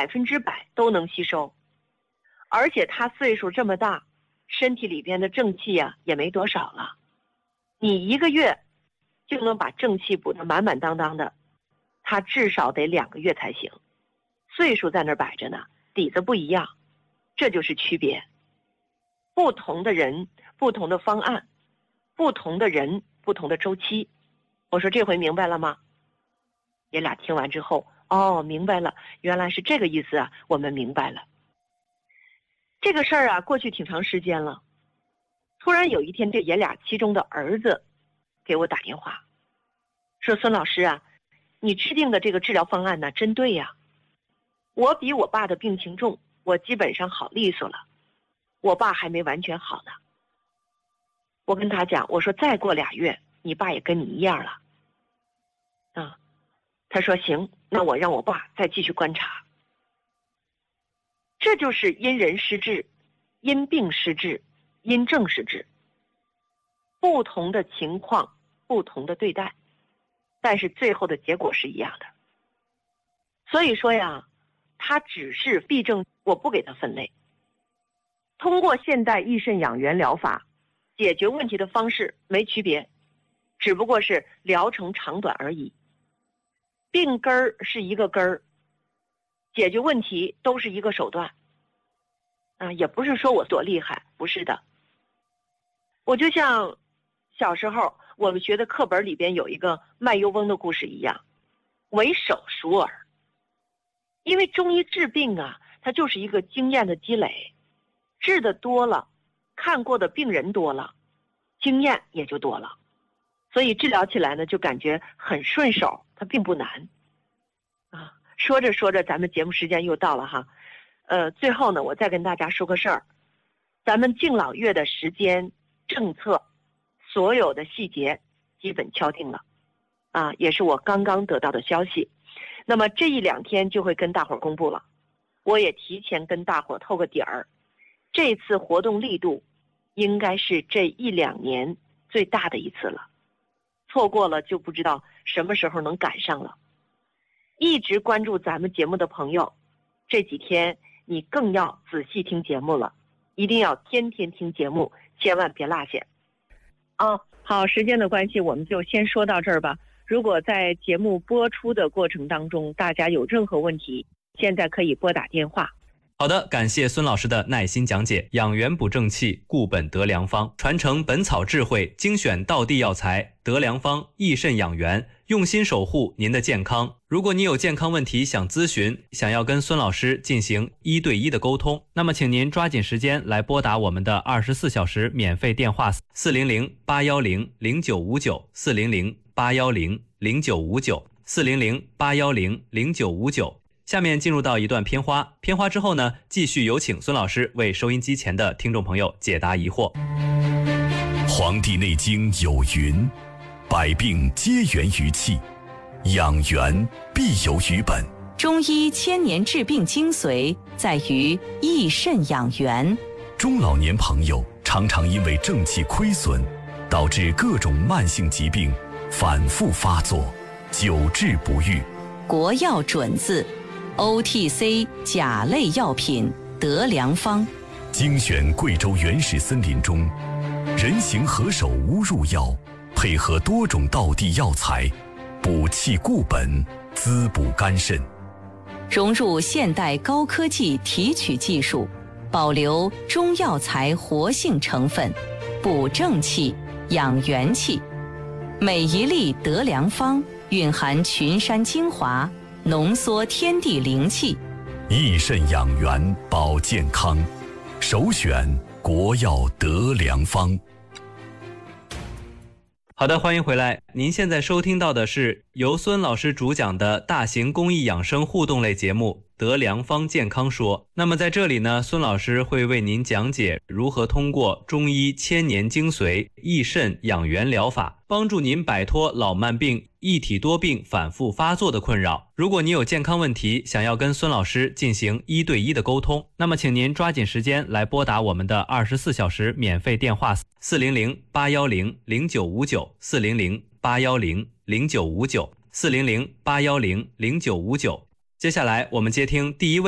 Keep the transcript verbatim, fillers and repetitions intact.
百分之百都能吸收，而且他岁数这么大，身体里边的正气啊也没多少了，你一个月就能把正气补得满满当当的，他至少得两个月才行。岁数在那儿摆着呢，底子不一样，这就是区别。不同的人，不同的方案，不同的人，不同的周期。我说这回明白了吗？爷俩听完之后，哦，明白了，原来是这个意思啊，我们明白了。这个事儿啊，过去挺长时间了。突然有一天，这爷俩其中的儿子给我打电话，说孙老师啊，你制定的这个治疗方案呢，真对呀。我比我爸的病情重，我基本上好利索了，我爸还没完全好呢。我跟他讲，我说再过俩月，你爸也跟你一样了。啊，他说行，那我让我爸再继续观察。这就是因人施治，因病施治，因症施治。不同的情况，不同的对待，但是最后的结果是一样的。所以说呀，他只是痹症，我不给他分类。通过现代益肾养元疗法，解决问题的方式没区别，只不过是疗程长短而已。病根儿是一个根儿，解决问题都是一个手段。啊，也不是说我多厉害，不是的。我就像小时候我们学的课本里边有一个卖油翁的故事一样，为手熟耳。因为中医治病啊，它就是一个经验的积累，治的多了，看过的病人多了，经验也就多了，所以治疗起来呢就感觉很顺手，它并不难啊。说着说着，咱们节目时间又到了哈，呃，最后呢，我再跟大家说个事儿，咱们敬老院的时间、政策，所有的细节基本敲定了，啊，也是我刚刚得到的消息。那么这一两天就会跟大伙儿公布了，我也提前跟大伙儿透个底儿，这次活动力度应该是这一两年最大的一次了，错过了就不知道什么时候能赶上了。一直关注咱们节目的朋友，这几天你更要仔细听节目了，一定要天天听节目，千万别落下。哦，好，时间的关系我们就先说到这儿吧。如果在节目播出的过程当中，大家有任何问题，现在可以拨打电话。 好的，感谢孙老师的耐心讲解。养元补正气，固本得良方，传承本草智慧，精选道地药材，得良方益肾养元，用心守护您的健康。如果你有健康问题想咨询，想要跟孙老师进行一对一的沟通，那么请您抓紧时间来拨打我们的二十四小时免费电话四零零八幺零零九五九四零零八幺零零九五九四零零八幺零零九五九。下面进入到一段片花，片花之后呢，继续有请孙老师为收音机前的听众朋友解答疑惑。 《黄帝内经》有云：百病皆源于气，养元必有于本。 中医千年治病精髓在于益肾养元。 中老年朋友常常因为正气亏损，导致各种慢性疾病反复发作，久治不愈。 国药准字O T C 甲类药品得良方， 精选贵州原始森林中人形何首乌入药，配合多种道地药材，补气固本，滋补肝肾。 融入现代高科技提取技术，保留中药材活性成分，补正气，养元气。每一粒得良方蕴含群山精华，浓缩天地灵气， 益肾养元保健康，首选国药得良方。 好的，欢迎回来。您现在收听到的是由孙老师主讲的大型公益养生互动类节目《得良方健康说》。那么在这里呢，孙老师会为您讲解如何通过中医千年精髓益肾养元疗法，帮助您摆脱老慢病、一体多病反复发作的困扰。如果你有健康问题，想要跟孙老师进行一对一的沟通，那么请您抓紧时间来拨打我们的二十四小时免费电话四零零八幺零零九五九四零零八幺零零九五九四零零八幺零零九五九。接下来我们接听第一位